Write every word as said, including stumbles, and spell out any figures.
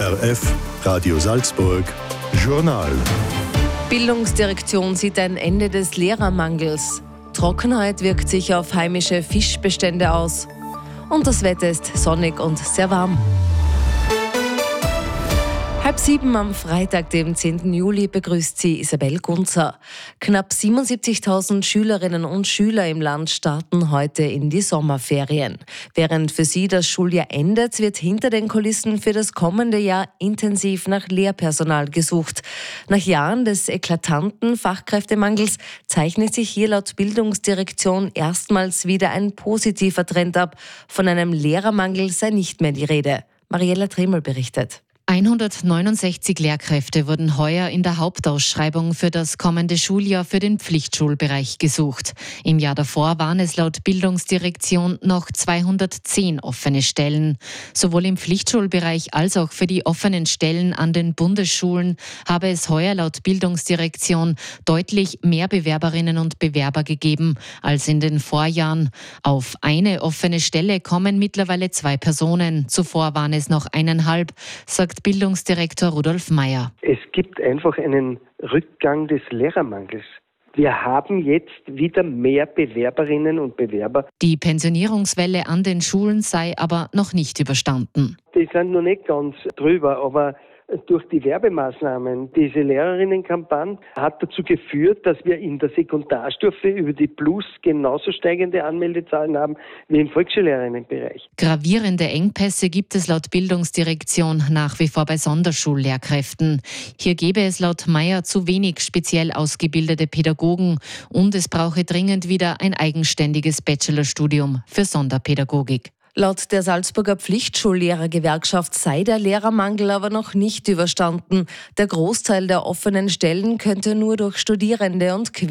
O R F, Radio Salzburg, Journal. Bildungsdirektion sieht ein Ende des Lehrermangels. Trockenheit wirkt sich auf heimische Fischbestände aus. Und das Wetter ist sonnig und sehr warm. Halb sieben am Freitag, dem zehnten Juli, begrüßt sie Isabel Gunzer. Knapp siebenundsiebzigtausend Schülerinnen und Schüler im Land starten heute in die Sommerferien. Während für sie das Schuljahr endet, wird hinter den Kulissen für das kommende Jahr intensiv nach Lehrpersonal gesucht. Nach Jahren des eklatanten Fachkräftemangels zeichnet sich hier laut Bildungsdirektion erstmals wieder ein positiver Trend ab. Von einem Lehrermangel sei nicht mehr die Rede. Mariella Tremel berichtet. hundertneunundsechzig Lehrkräfte wurden heuer in der Hauptausschreibung für das kommende Schuljahr für den Pflichtschulbereich gesucht. Im Jahr davor waren es laut Bildungsdirektion noch zweihundertzehn offene Stellen. Sowohl im Pflichtschulbereich als auch für die offenen Stellen an den Bundesschulen habe es heuer laut Bildungsdirektion deutlich mehr Bewerberinnen und Bewerber gegeben als in den Vorjahren. Auf eine offene Stelle kommen mittlerweile zwei Personen. Zuvor waren es noch eineinhalb, sagt Bildungsdirektor Rudolf Meyer. Es gibt einfach einen Rückgang des Lehrermangels. Wir haben jetzt wieder mehr Bewerberinnen und Bewerber. Die Pensionierungswelle an den Schulen sei aber noch nicht überstanden. Die sind noch nicht ganz drüber, aber durch die Werbemaßnahmen, diese Lehrerinnenkampagne hat dazu geführt, dass wir in der Sekundarstufe über die Plus genauso steigende Anmeldezahlen haben wie im Volksschullehrerinnenbereich. Gravierende Engpässe gibt es laut Bildungsdirektion nach wie vor bei Sonderschullehrkräften. Hier gäbe es laut Meyer zu wenig speziell ausgebildete Pädagogen und es brauche dringend wieder ein eigenständiges Bachelorstudium für Sonderpädagogik. Laut der Salzburger Pflichtschullehrergewerkschaft sei der Lehrermangel aber noch nicht überstanden. Der Großteil der offenen Stellen könnte nur durch Studierende und